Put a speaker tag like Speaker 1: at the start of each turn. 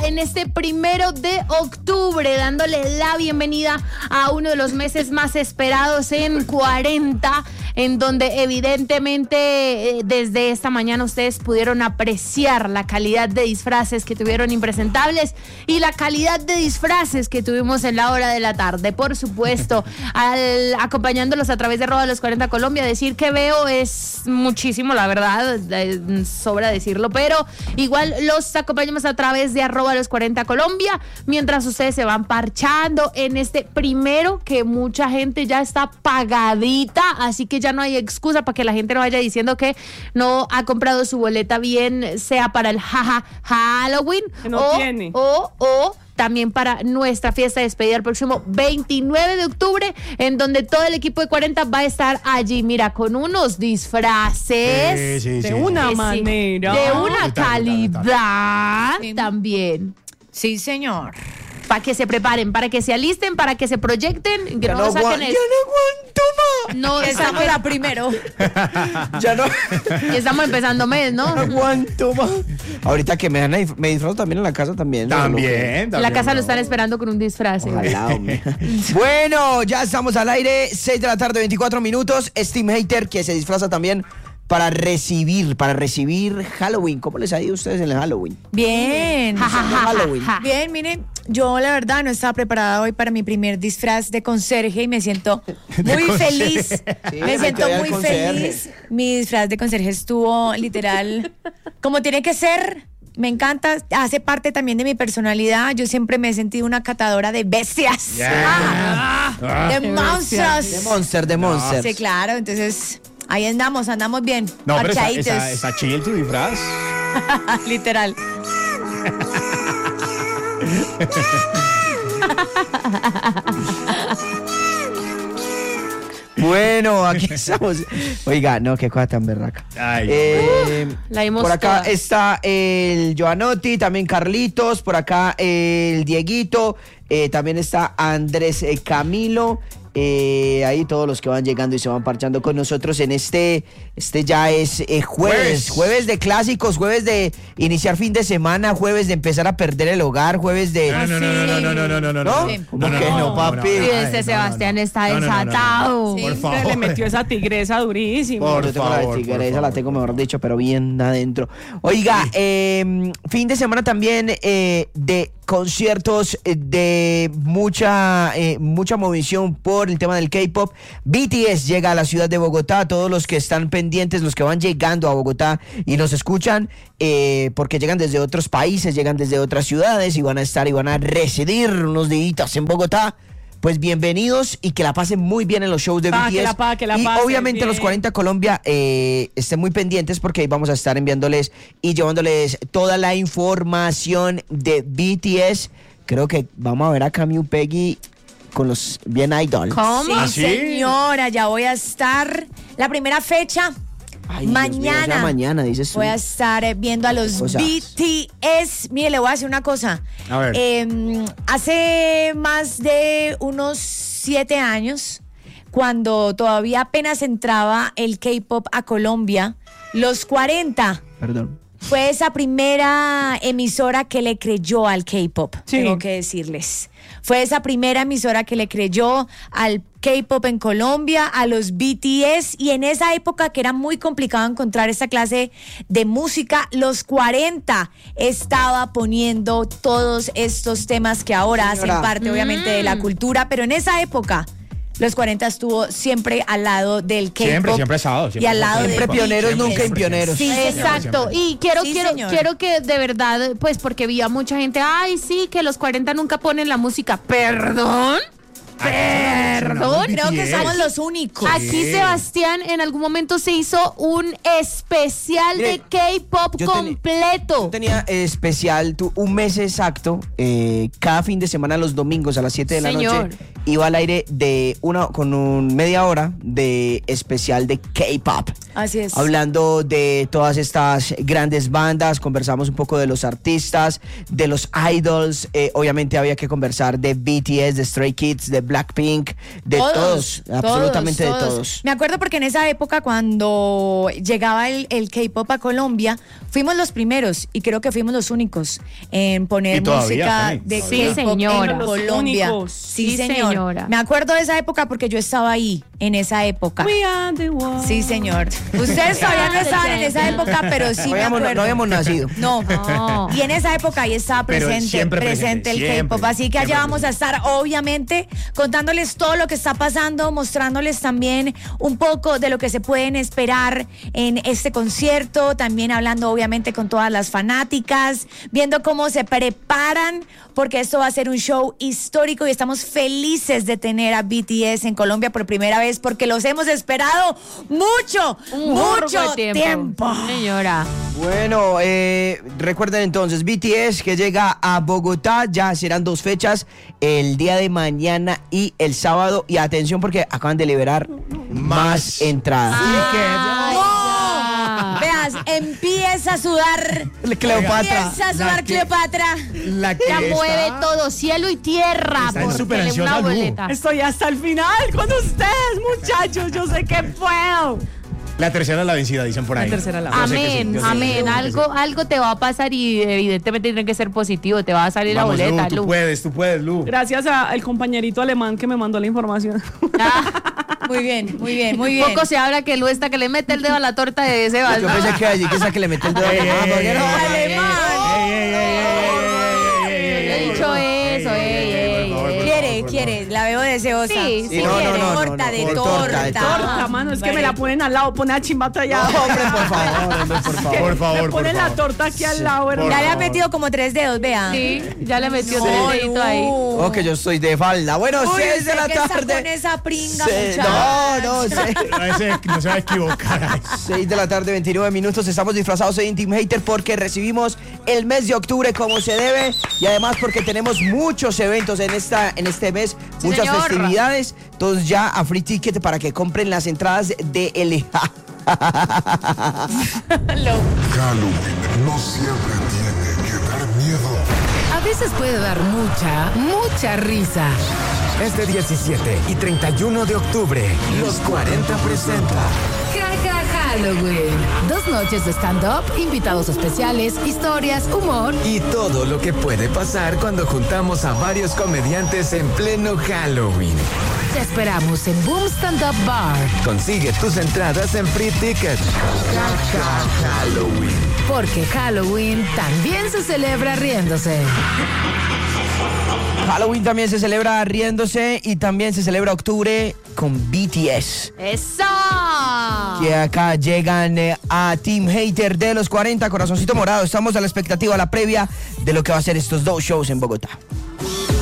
Speaker 1: en este 1 de octubre, dándole la bienvenida a uno de los meses más esperados en 40, en donde evidentemente desde esta mañana ustedes pudieron apreciar la calidad de disfraces que tuvieron impresentables y la calidad de disfraces que tuvimos en la hora de la tarde. Por supuesto, acompañándolos a través de @los40 Colombia, decir que veo es muchísimo, la verdad, sobra decirlo, pero igual los acompañamos a través de @los40 Colombia, mientras ustedes se van parchando en este primero, que mucha gente ya está pagadita, así que ya no hay excusa para que la gente no vaya diciendo que no ha comprado su boleta, bien sea para el Halloween o también para nuestra fiesta de despedida el próximo 29 de octubre, en donde todo el equipo de 40 va a estar allí, mira, con unos disfraces
Speaker 2: de una manera,
Speaker 1: de una calidad también.
Speaker 3: Sí, señor.
Speaker 1: Para que se preparen, para que se alisten, para que se proyecten, que no saquen
Speaker 4: Ya no aguanto más.
Speaker 1: No,
Speaker 3: estamos a primero.
Speaker 4: Ya no.
Speaker 1: Y estamos empezando mes, ¿no?
Speaker 4: No aguanto más. Ahorita que me disfrazo también en la casa también.
Speaker 2: También.
Speaker 1: En la casa lo están esperando con un disfraz.
Speaker 4: Ojalá, hombre. Bueno, ya estamos al aire, 6 de la tarde, 24 minutos. Steam Hater, que se disfraza también para recibir Halloween. ¿Cómo les ha ido a ustedes en el Halloween?
Speaker 3: Bien.
Speaker 4: Halloween.
Speaker 3: Bien, miren, yo la verdad no estaba preparada hoy para mi primer disfraz de conserje y me siento muy feliz.
Speaker 4: Sí,
Speaker 3: me siento muy
Speaker 4: conserje.
Speaker 3: feliz. Mi disfraz de conserje estuvo literal como tiene que ser. Me encanta, hace parte también de mi personalidad. Yo siempre me he sentido una catadora de bestias. De monstruos.
Speaker 4: De Monster.
Speaker 3: Sí, claro, entonces ahí andamos bien.
Speaker 2: No, pero
Speaker 3: parchaditos.
Speaker 2: está chill tu disfraz.
Speaker 3: Literal.
Speaker 4: Bueno, aquí estamos. Oiga, no, qué cosa tan berraca.
Speaker 2: Ay,
Speaker 1: La vimos
Speaker 4: por acá
Speaker 1: toda.
Speaker 4: está el Joanotti, también Carlitos, por acá el Dieguito, también está Andrés Camilo. Ahí todos los que van llegando y se van parchando con nosotros en este ya es jueves de clásicos, jueves de iniciar fin de semana, jueves de empezar a perder el hogar, jueves de...
Speaker 2: No.
Speaker 4: ¿Cómo que no, papi?
Speaker 1: Sí, este Sebastián está desatado.
Speaker 2: Por
Speaker 3: Siempre
Speaker 2: favor.
Speaker 3: le metió esa tigresa durísimo.
Speaker 2: Por
Speaker 4: Yo tengo la
Speaker 2: favor,
Speaker 4: de tigresa,
Speaker 2: por
Speaker 4: la
Speaker 2: favor.
Speaker 4: tengo mejor dicho, pero bien adentro. Oiga, fin de semana también de conciertos, de mucha movilización por el tema del K-pop. BTS llega a la ciudad de Bogotá. Todos los que están pendientes, los que van llegando a Bogotá y nos escuchan, porque llegan desde otros países, llegan desde otras ciudades y van a residir unos días en Bogotá. Pues bienvenidos y que la pasen muy bien en los shows de BTS.
Speaker 3: Que la
Speaker 4: y
Speaker 3: pasen
Speaker 4: obviamente
Speaker 3: bien.
Speaker 4: los 40 Colombia estén muy pendientes porque ahí vamos a estar enviándoles y llevándoles toda la información de BTS. Creo que vamos a ver a Camille Peggy con los bien Idol.
Speaker 1: ¿Cómo?
Speaker 3: Sí,
Speaker 2: ¿Ah, sí?
Speaker 3: señora, ya voy a estar. La primera fecha,
Speaker 4: Ay, Dios mío,
Speaker 3: mañana.
Speaker 4: ya mañana, dices tú.
Speaker 3: Voy a estar viendo a los
Speaker 4: Cosas.
Speaker 3: BTS. Mire, le voy a decir una cosa.
Speaker 2: A ver.
Speaker 3: Hace más de unos 7 años, cuando todavía apenas entraba el K-pop a Colombia, los 40
Speaker 4: Perdón.
Speaker 3: fue esa primera emisora que le creyó al K-pop,
Speaker 2: Sí.
Speaker 3: tengo que decirles. Fue esa primera emisora que le creyó al K-pop en Colombia, a los BTS, y en esa época que era muy complicado encontrar esta clase de música, los 40 estaba poniendo todos estos temas que ahora hacen
Speaker 4: Señora.
Speaker 3: parte obviamente de la cultura, pero en esa época los 40 estuvo siempre al lado del K-pop.
Speaker 2: Siempre ha estado, siempre
Speaker 3: y al
Speaker 2: ha
Speaker 3: lado
Speaker 2: estado.
Speaker 3: de
Speaker 4: Siempre pioneros,
Speaker 3: BTS.
Speaker 4: nunca impioneros.
Speaker 3: Sí,
Speaker 1: Exacto,
Speaker 2: siempre.
Speaker 1: y quiero
Speaker 3: señor.
Speaker 1: que de verdad, pues porque vi a mucha gente, ay sí, que los 40 nunca ponen la música, perdón. Perdón.
Speaker 3: Creo que
Speaker 2: BTS.
Speaker 3: somos los únicos.
Speaker 1: Aquí Sebastián en algún momento se hizo un especial
Speaker 4: Mire,
Speaker 1: de K-pop
Speaker 4: yo
Speaker 1: completo.
Speaker 4: Yo tenía especial, un mes exacto, cada fin de semana los domingos a las 7 de la
Speaker 1: Señor.
Speaker 4: noche, iba al aire con media hora de especial de K-pop.
Speaker 3: Así es.
Speaker 4: Hablando de todas estas grandes bandas, conversamos un poco de los artistas, de los idols, obviamente había que conversar de BTS, de Stray Kids, de Blackpink, de todos, absolutamente
Speaker 3: todos.
Speaker 4: de todos.
Speaker 3: Me acuerdo porque en esa época cuando llegaba el K-pop a Colombia, fuimos los primeros y creo que fuimos los únicos en poner
Speaker 2: Y todavía,
Speaker 3: música
Speaker 2: sí,
Speaker 3: de
Speaker 2: todavía.
Speaker 3: K-pop
Speaker 1: Sí, señora.
Speaker 3: en
Speaker 1: Los
Speaker 3: Colombia.
Speaker 5: únicos.
Speaker 3: Sí,
Speaker 1: Sí,
Speaker 3: señor.
Speaker 1: señora.
Speaker 3: Me acuerdo de esa época porque yo estaba ahí, en esa época.
Speaker 5: We are the world.
Speaker 3: Sí, señor. Ustedes todavía no estaban en esa época, pero sí me acuerdo.
Speaker 4: No habíamos nacido.
Speaker 3: No.
Speaker 1: No.
Speaker 3: Y en esa época ahí estaba
Speaker 2: Pero
Speaker 3: presente
Speaker 2: siempre presente,
Speaker 3: el
Speaker 2: siempre,
Speaker 3: K-pop. Así que allá
Speaker 2: siempre
Speaker 3: vamos a estar, obviamente, contándoles todo lo que está pasando, mostrándoles también un poco de lo que se pueden esperar en este concierto, también hablando, obviamente, con todas las fanáticas, viendo cómo se preparan, porque esto va a ser un show histórico y estamos felices de tener a BTS en Colombia por primera vez, porque los hemos esperado mucho tiempo.
Speaker 1: Señora.
Speaker 4: Bueno, recuerden entonces, BTS que llega a Bogotá, ya serán 2 fechas, el día de mañana y el sábado. Y atención porque acaban de liberar más entradas.
Speaker 3: Veas, empieza a sudar.
Speaker 4: Cleopatra.
Speaker 3: Empieza a sudar Cleopatra.
Speaker 2: La que
Speaker 1: Ya
Speaker 2: está-
Speaker 1: mueve todo, cielo y tierra.
Speaker 2: Está en
Speaker 1: por
Speaker 2: súper
Speaker 1: tener
Speaker 2: ansiosa,
Speaker 1: una
Speaker 2: Lu.
Speaker 1: boleta.
Speaker 5: Estoy hasta el final con ustedes, muchachos. Yo sé que puedo.
Speaker 2: La tercera es la vencida, dicen por ahí.
Speaker 5: La tercera es la
Speaker 2: Yo sé que sí,
Speaker 1: Amén,
Speaker 2: yo sé que
Speaker 1: amén.
Speaker 2: sí.
Speaker 1: Algo te va a pasar y evidentemente tiene que ser positivo. Te va a salir
Speaker 2: Vamos,
Speaker 1: la boleta,
Speaker 2: Lu,
Speaker 1: Lu.
Speaker 2: tú puedes, Lu.
Speaker 5: Gracias al compañerito alemán que me mandó la información.
Speaker 3: Muy bien, muy bien, muy bien.
Speaker 1: Poco se habla que Lu está que le mete el dedo a la torta de Sebas.
Speaker 4: Yo
Speaker 1: ¿no?
Speaker 4: pensé que allí que esa que le metió el dedo.
Speaker 1: He dicho eso,
Speaker 3: Quiere, la veo deseosa.
Speaker 1: Sí, sí,
Speaker 4: no,
Speaker 3: quiere.
Speaker 4: no, no,
Speaker 3: Torta
Speaker 4: no,
Speaker 3: de
Speaker 4: por
Speaker 3: torta.
Speaker 4: torta, de
Speaker 5: Torta, mano, es que me la ponen al lado, pone a chimbata allá.
Speaker 4: Hombre, por favor, hombre, por favor.
Speaker 2: Por favor,
Speaker 5: Me
Speaker 2: por
Speaker 5: ponen la
Speaker 2: favor.
Speaker 5: torta aquí al lado, hermano.
Speaker 3: Ya le ha metido como 3 dedos, vea.
Speaker 1: Sí, ya le metió 3 deditos ahí.
Speaker 4: Oh, que yo estoy de falda. Bueno,
Speaker 3: Uy,
Speaker 4: 6 de la
Speaker 3: ¿usted qué está
Speaker 4: tarde.
Speaker 3: con esa pringa,
Speaker 4: Se-
Speaker 3: muchacho?
Speaker 4: no,
Speaker 2: No se va a equivocar.
Speaker 4: 6 de la tarde, 29 minutos. Estamos disfrazados en Team Hater porque recibimos el mes de octubre como se debe y además porque tenemos muchos eventos en este mes,
Speaker 1: Sí,
Speaker 4: muchas
Speaker 1: señor.
Speaker 4: festividades. Entonces ya a Free Ticket para que compren las entradas de LA.
Speaker 6: Halloween no siempre tiene que dar miedo.
Speaker 7: A veces puede dar mucha risa.
Speaker 8: Este 17 y 31 de octubre, Los 40 presenta
Speaker 7: Jaja Halloween. 2 noches de stand-up, invitados especiales, historias, humor.
Speaker 8: y todo lo que puede pasar cuando juntamos a varios comediantes en pleno Halloween.
Speaker 7: Te esperamos en Boom Stand Up Bar.
Speaker 8: Consigue tus entradas en Free Ticket. Jaja Halloween.
Speaker 7: Porque Halloween también se celebra riéndose.
Speaker 4: Halloween también se celebra riéndose y también se celebra octubre con BTS.
Speaker 1: ¡Eso!
Speaker 4: Que acá llegan a Team Hater de los 40, corazoncito morado. Estamos a la expectativa, a la previa de lo que va a ser estos 2 shows en Bogotá.